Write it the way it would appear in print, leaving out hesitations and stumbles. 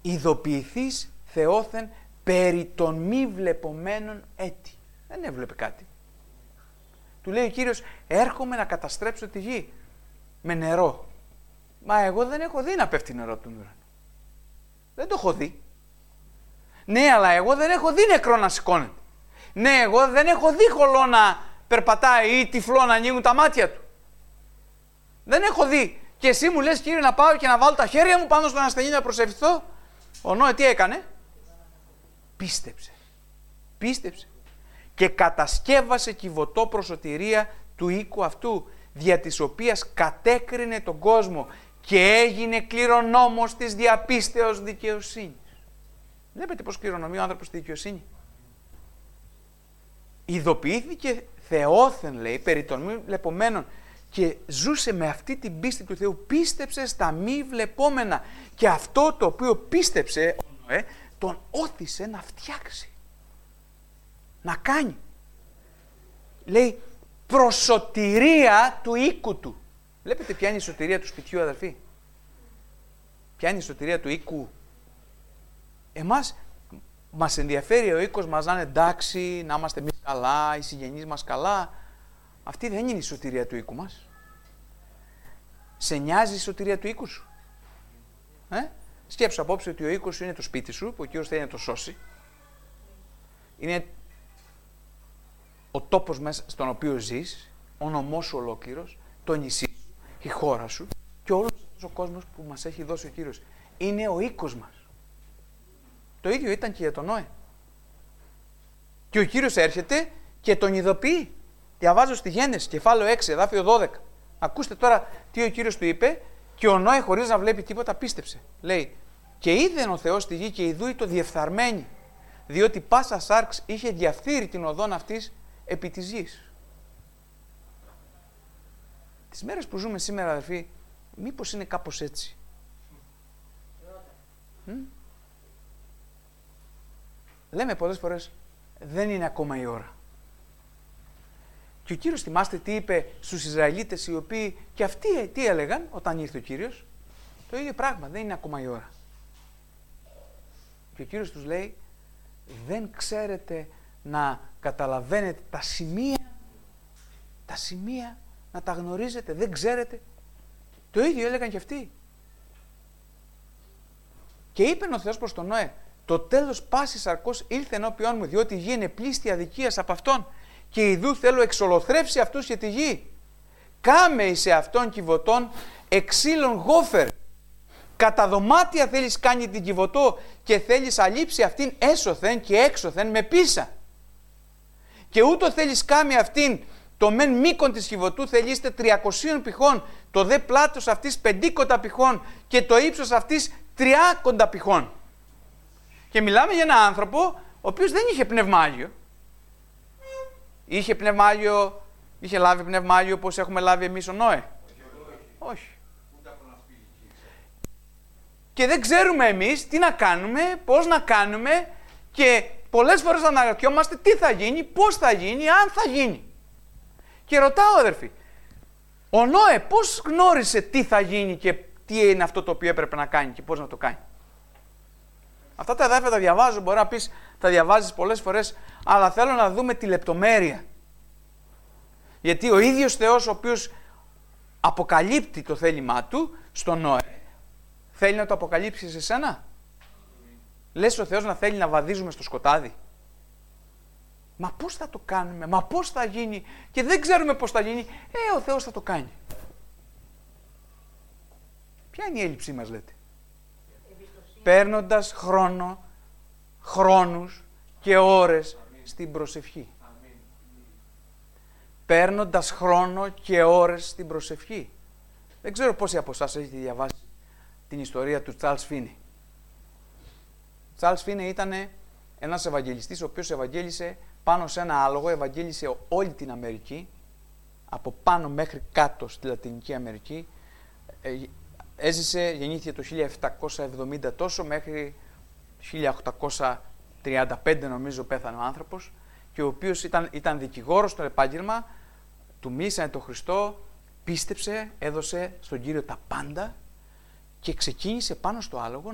ειδοποιηθείς Θεόθεν περί των μη βλεπομένων έτη. Δεν έβλεπε κάτι. Του λέει ο Κύριος, έρχομαι να καταστρέψω τη γη με νερό. Μα εγώ δεν έχω δει να πέφτει νερό από τον ουρανό. Δεν το έχω δει. Ναι, αλλά εγώ δεν έχω δει νεκρό να σηκώνεται. Ναι, εγώ δεν έχω δει χολό να περπατάει ή τυφλό να ανοίγουν τα μάτια του. Δεν έχω δει. Και εσύ μου λες, Κύριε, να πάω και να βάλω τα χέρια μου πάνω στον ασθενή να προσευχηθώ. Ο Νόε τι έκανε? Πίστεψε. Πίστεψε. Και κατασκεύασε κυβωτό προσωτηρία του οίκου αυτού, δια της οποίας κατέκρινε τον κόσμο και έγινε κληρονόμος της διαπίστεως δικαιοσύνης. Βλέπετε πώς κληρονομεί ο άνθρωπος τη δικαιοσύνη. Ειδοποιήθηκε Θεόθεν, λέει, περί των μη βλεπομένων και ζούσε με αυτή την πίστη του Θεού. Πίστεψε στα μη βλεπόμενα και αυτό το οποίο πίστεψε ο Νοέ τον όθησε να φτιάξει. Να κάνει. Λέει προσωτηρία του οίκου του. Βλέπετε ποια είναι η σωτηρία του σπιτιού, αδελφοί? Ποια είναι η σωτηρία του οίκου? Εμάς μας ενδιαφέρει ο οίκος μας να είναι εντάξει, να είμαστε εμείς καλά, οι συγγενείς μας καλά. Αυτή δεν είναι η σωτηρία του οίκου μας. Σε νοιάζει η σωτηρία του οίκου σου? Σκέψου απόψε ότι ο οίκος σου είναι το σπίτι σου, που ο Κύριος θέλει να το σώσει. Είναι ο τόπος μέσα στον οποίο ζεις, ο νομός σου ολόκληρος, το νησί σου, η χώρα σου και όλος ο κόσμος που μας έχει δώσει ο Κύριος. Είναι ο οίκος μας. Το ίδιο ήταν και για τον Νόε. Και ο Κύριος έρχεται και τον ειδοποιεί. Διαβάζω στη Γένεση, κεφάλαιο 6, εδάφιο 12. Ακούστε τώρα τι ο Κύριος του είπε και ο Νόε χωρίς να βλέπει τίποτα πίστεψε. Λέει, και είδεν ο Θεός τη γη και ιδούει το διεφθαρμένη, διότι πάσα σάρξ είχε διαφθείρει την οδόν αυτής επί της γης. Τις μέρες που ζούμε σήμερα, αδελφοί, μήπως είναι κάπως έτσι? Λέμε πολλές φορές, δεν είναι ακόμα η ώρα. Και ο Κύριος, θυμάστε τι είπε στους Ισραηλίτες, οι οποίοι και αυτοί τι έλεγαν όταν ήρθε ο Κύριος? Το ίδιο πράγμα, δεν είναι ακόμα η ώρα. Και ο Κύριος τους λέει, δεν ξέρετε να καταλαβαίνετε τα σημεία να τα γνωρίζετε, δεν ξέρετε? Το ίδιο έλεγαν και αυτοί. Και είπε ο Θεός προς τον Νόε, το τέλος πάσης σαρκός ήλθε ενώπιόν μου, διότι η γη είναι πλήστη αδικίας από αυτόν και ιδού θέλω εξολοθρεύσει αυτούς και τη γη. Κάμε εις σε αυτόν κυβωτών εξήλων γόφερ. Κατά δωμάτια θέλεις κάνει την κυβωτό και θέλεις αλείψει αυτήν έσωθεν και έξωθεν με πίσα. Και ούτω θέλεις κάμει αυτήν το μεν μήκον της κυβωτού θελείστε 300 πηχών, το δε πλάτος αυτής 50 πηχών και το ύψος αυτής 30 πηχών. Και μιλάμε για έναν άνθρωπο ο οποίος δεν είχε πνεύμα Άγιο. Είχε πνεύμα Άγιο, είχε λάβει πνεύμα Άγιο όπως έχουμε λάβει εμείς ο Νόε? Όχι. Και δεν ξέρουμε εμείς τι να κάνουμε, πώς να κάνουμε και πολλές φορές αναρωτιόμαστε τι θα γίνει, πώς θα γίνει, αν θα γίνει. Και ρωτάω, αδερφοί, ο Νόε πώς γνώρισε τι θα γίνει και τι είναι αυτό το οποίο έπρεπε να κάνει και πώς να το κάνει? Αυτά τα εδάφια τα διαβάζω, μπορεί να πεις τα διαβάζεις πολλές φορές, αλλά θέλω να δούμε τη λεπτομέρεια. Γιατί ο ίδιος Θεός, ο οποίος αποκαλύπτει το θέλημά του στον Νόε, θέλει να το αποκαλύψει σε σένα? Λες ο Θεός να θέλει να βαδίζουμε στο σκοτάδι? Μα πώς θα το κάνουμε, μα πώς θα γίνει και δεν ξέρουμε πώς θα γίνει. Ο Θεός θα το κάνει. Ποια είναι η έλλειψή μας, λέτε? Παίρνοντας χρόνους και ώρες στην προσευχή. Παίρνοντας χρόνο και ώρες στην προσευχή. Δεν ξέρω πόσοι από εσάς έχετε διαβάσει την ιστορία του Τσάρλς Φίνεϊ. Ο Τσάρλς Φίνεϊ ήταν ένας ευαγγελιστής ο οποίος ευαγγέλισε πάνω σε ένα άλογο, ευαγγέλισε όλη την Αμερική, από πάνω μέχρι κάτω στη Λατινική Αμερική. Έζησε, γεννήθηκε το 1770 τόσο, μέχρι 1835 νομίζω πέθανε ο άνθρωπος, και ο οποίος ήταν δικηγόρος στο επάγγελμα, του μίλησαν τον Χριστό, πίστεψε, έδωσε στον Κύριο τα πάντα και ξεκίνησε πάνω στο άλογο